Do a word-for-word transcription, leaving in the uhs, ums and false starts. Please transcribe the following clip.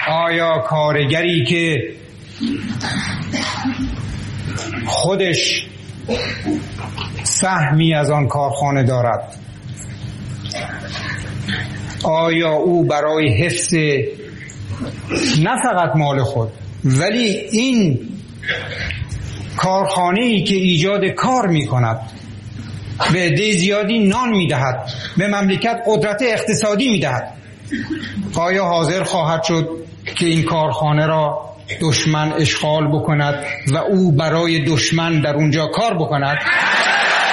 آیا کارگری که خودش سهمی از آن کارخانه دارد، آیا او برای حفظ نه فقط مال خود ولی این کارخانه‌ای که ایجاد کار می‌کند به عده زیادی نان می‌دهد، به مملکت قدرت اقتصادی می‌دهد، آیا حاضر خواهد شد که این کارخانه را دشمن اشغال بکند و او برای دشمن در اونجا کار بکند؟